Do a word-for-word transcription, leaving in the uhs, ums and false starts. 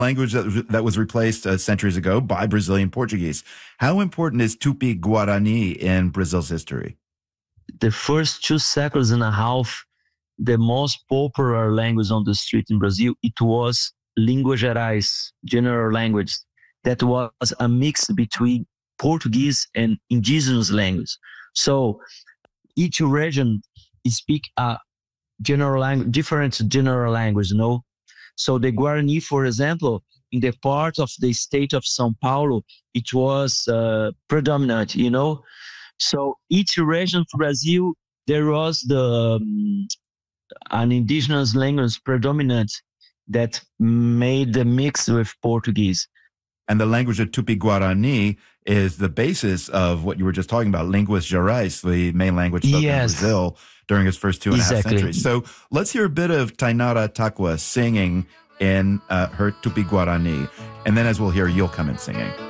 language that, that was replaced uh, centuries ago by Brazilian Portuguese. How important is Tupi-Guarani in Brazil's history? The first two seconds and a half, the most popular language on the street in Brazil, it was Língua Gerais, general language, that was a mix between Portuguese and indigenous language. So each region speak a general language, different general language, you know. So the Guarani, for example, in the part of the state of São Paulo, it was uh, predominant, you know. So each region of Brazil, there was the um, an indigenous language predominant that made the mix with Portuguese. And the language of Tupi-Guarani is the basis of what you were just talking about, Línguas Gerais, the main language spoken Yes. in Brazil during its first two and Exactly. a half centuries. So let's hear a bit of Tainara Takwa singing in uh, her Tupi-Guarani. And then as we'll hear, you'll come in singing.